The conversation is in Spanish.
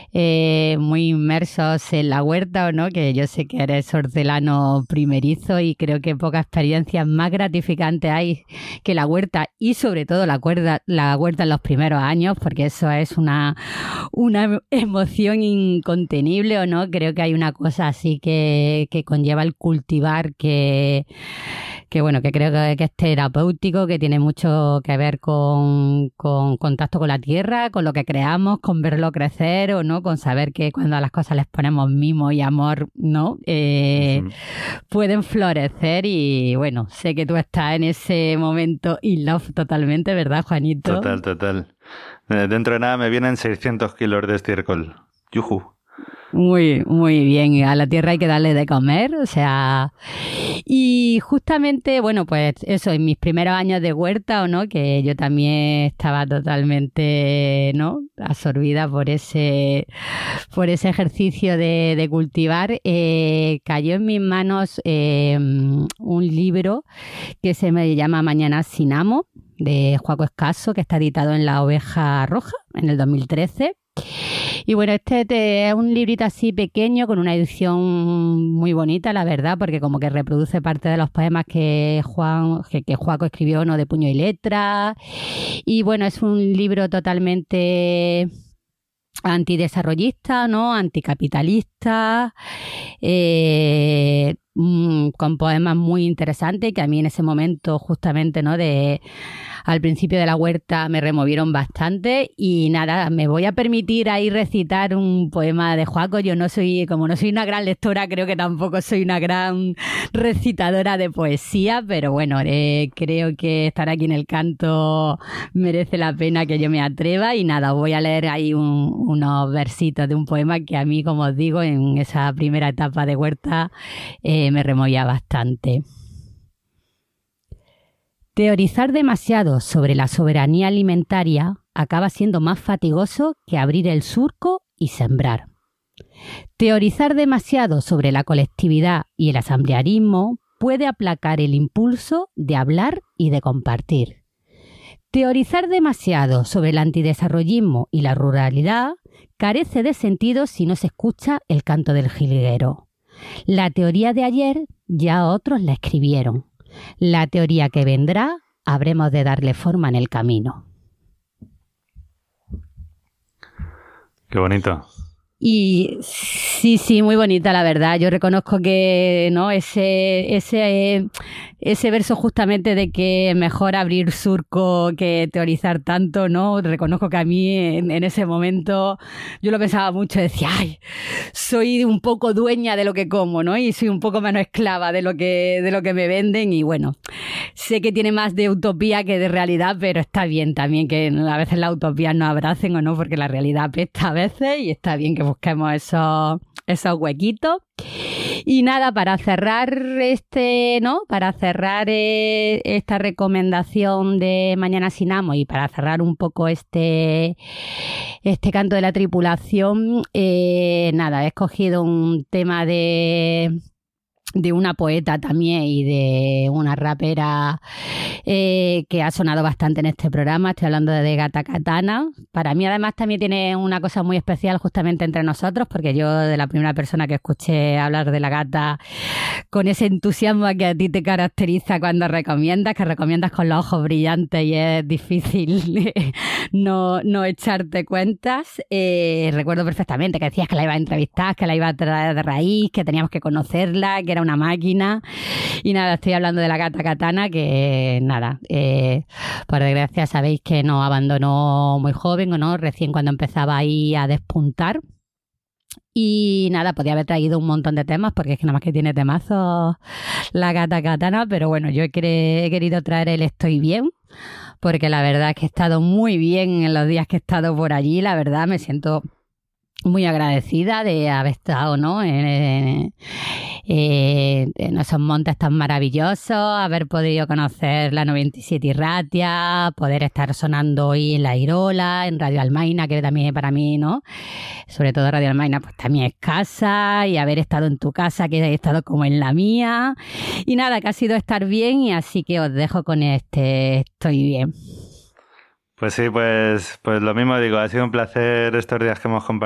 muy inmersos en la huerta, ¿o no? Que yo sé que eres hortelano primerizo y creo que pocas experiencias más gratificantes hay que la huerta y sobre todo la huerta en los primeros años, porque eso es una emoción incontenible, ¿o no? Creo que hay una cosa así que conlleva el cultivar que bueno, que creo que es terapéutico, que tiene mucho que ver con contacto con la tierra, con lo que creamos, con verlo crecer o no, con saber que cuando a las cosas les ponemos mimo y amor, ¿no? Pueden florecer y bueno, sé que tú estás en ese momento in love totalmente, ¿verdad, Juanito? Total, total. Dentro de nada me vienen 600 kilos de estiércol. ¡Yujú! Muy, muy bien. A la tierra hay que darle de comer, o sea... Y justamente, bueno, pues eso, en mis primeros años de huerta, ¿o no? Que yo también estaba totalmente, ¿no? Absorbida por ese ejercicio de cultivar. Cayó en mis manos un libro que se me llama Mañana sin amo, de Joaco Escaso, que está editado en La Oveja Roja, en el 2013. Y bueno, este es un librito así pequeño con una edición muy bonita, la verdad, porque como que reproduce parte de los poemas que Joaco escribió, ¿no? De puño y letra. Y bueno, es un libro totalmente antidesarrollista, ¿no? Anticapitalista, con poemas muy interesantes que a mí en ese momento justamente, ¿no? Al principio de la huerta me removieron bastante y nada, me voy a permitir ahí recitar un poema de Joaco. Yo como no soy una gran lectora, creo que tampoco soy una gran recitadora de poesía, pero bueno, creo que estar aquí en el canto merece la pena que yo me atreva y nada, voy a leer ahí unos versitos de un poema que a mí, como os digo, en esa primera etapa de huerta me removía bastante. Teorizar demasiado sobre la soberanía alimentaria acaba siendo más fatigoso que abrir el surco y sembrar. Teorizar demasiado sobre la colectividad y el asamblearismo puede aplacar el impulso de hablar y de compartir. Teorizar demasiado sobre el antidesarrollismo y la ruralidad carece de sentido si no se escucha el canto del jilguero. La teoría de ayer ya otros la escribieron. La teoría que vendrá, habremos de darle forma en el camino. Qué bonito. Y sí, muy bonita, la verdad. Yo reconozco que no ese verso justamente de que mejor abrir surco que teorizar tanto, ¿no? Reconozco que a mí en ese momento yo lo pensaba mucho, decía, ay, soy un poco dueña de lo que como, ¿no? Y soy un poco menos esclava de lo que me venden y bueno, sé que tiene más de utopía que de realidad, pero está bien también que a veces las utopías nos abracen o no, porque la realidad apesta a veces y está bien que busquemos esos huequitos. Y nada, para cerrar esta recomendación de Mañana sin amo y para cerrar un poco este canto de la tripulación, nada, he escogido un tema de una poeta también y de una rapera que ha sonado bastante en este programa. Estoy hablando de Gata Katana. Para mí además también tiene una cosa muy especial justamente entre nosotros, porque yo de la primera persona que escuché hablar de la gata con ese entusiasmo que a ti te caracteriza cuando que recomiendas con los ojos brillantes y es difícil no echarte cuentas. Recuerdo perfectamente que decías que la iba a entrevistar, que la iba a traer de raíz, que teníamos que conocerla, que era una máquina. Y nada, estoy hablando de la Gata Katana, que nada, por desgracia sabéis que nos abandonó muy joven, ¿o no? Recién cuando empezaba ahí a despuntar. Y nada, podía haber traído un montón de temas, porque es que nada más que tiene temazos la Gata Katana, pero bueno, yo he querido traer el Estoy Bien, porque la verdad es que he estado muy bien en los días que he estado por allí, la verdad me siento muy agradecida de haber estado, ¿no? en esos montes tan maravillosos, haber podido conocer la 97 Irratia, poder estar sonando hoy en La Irola, en Radio Almaina, que también para mí, ¿no? Sobre todo Radio Almaina, pues también es casa, y haber estado en tu casa, que he estado como en la mía. Y nada, que ha sido estar bien, y así que os dejo con este Estoy Bien. Pues sí, pues lo mismo digo, ha sido un placer estos días que hemos compartido